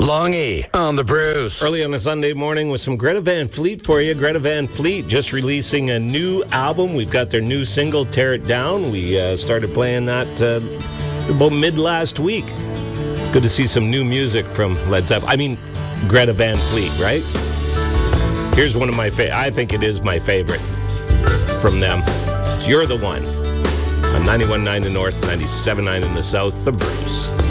Longy on the Bruce. Early on a Sunday morning with some Greta Van Fleet for you. Greta Van Fleet just releasing a new album. We've got their new single, Tear It Down. We started playing that about mid last week. It's good to see some new music from Led Zeppelin. I mean, Greta Van Fleet, right? Here's one of my I think it is my favorite from them. You're the One. On 91.9 in the north, 97.9 in the south, the Bruce.